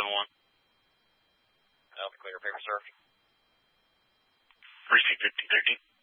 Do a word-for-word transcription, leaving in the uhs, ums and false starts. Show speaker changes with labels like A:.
A: one.
B: Alpha Clear, paper, sir.
C: Receipt fifty thirteen.